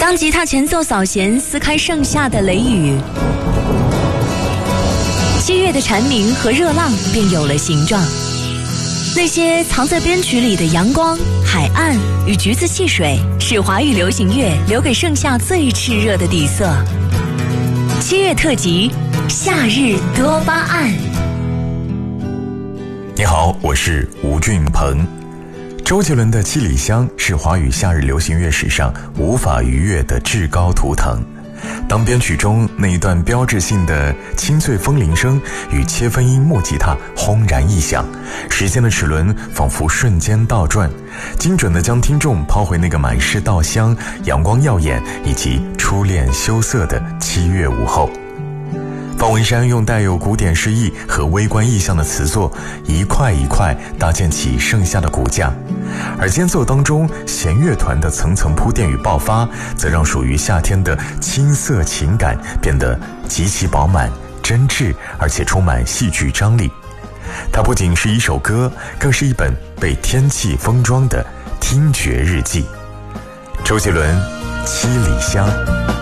当吉他前奏扫弦，撕开盛夏的雷雨，7月的蝉鸣和热浪便有了形状。那些藏在编曲里的阳光、海岸与橘子汽水，是华语流行乐留给盛夏最炽热的底色。7月特辑，夏日多巴胺。 你好，我是吴俊鹏。周杰伦的《七里香》是华语夏日流行乐史上无法逾越的至高图腾。当编曲中那一段标志性的清脆风铃声与切分音木吉他轰然一响，时间的齿轮仿佛瞬间倒转，精准地将听众抛回那个满是稻香、阳光耀眼以及初恋羞涩的7月午后。方文山用带有古典诗意和微观意象的词作，一块一块搭建起盛夏的骨架，而间奏当中弦乐团的层层铺垫与爆发，则让属于夏天的青涩情感变得极其饱满、真挚，而且充满戏剧张力。它不仅是一首歌，更是一本被天气封装的听觉日记。周杰伦《七里香》。